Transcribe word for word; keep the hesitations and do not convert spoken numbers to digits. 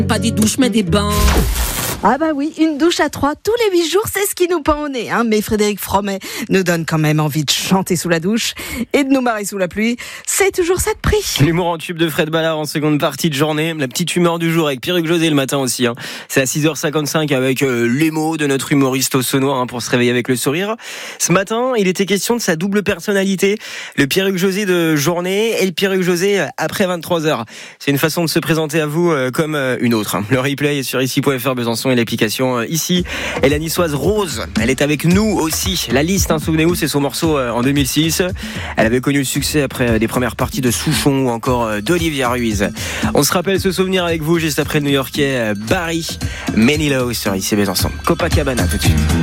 Pas des douches mais des bains. Ah bah oui, une douche à trois tous les huit jours, c'est ce qui nous pend au nez. Hein. Mais Frédéric Fromet nous donne quand même envie de chanter sous la douche et de nous marrer sous la pluie. C'est toujours ça de prix. L'humour en tube de Fred Ballard en seconde partie de journée. La petite humeur du jour avec Pierre-Hugues José le matin aussi. Hein. C'est à six heures cinquante-cinq avec euh, les mots de notre humoriste au sonnoir hein, pour se réveiller avec le sourire. Ce matin, il était question de sa double personnalité. Le Pierre-Hugues José de journée et le Pierre-Hugues José après vingt-trois heures. C'est une façon de se présenter à vous euh, comme euh, une autre. Hein. Le replay est sur ici point f r Besançon et l'application euh, ici. Et la niçoise Rose, elle est avec nous aussi. La liste, hein, souvenez-vous, c'est son morceau euh, en deux mille six. Elle avait connu le succès après euh, des premières parties de Souchon ou encore euh, d'Olivia Ruiz. On se rappelle ce souvenir avec vous juste après le New-Yorkais euh, Barry Manilow sur ici Besançon. Copacabana tout de suite.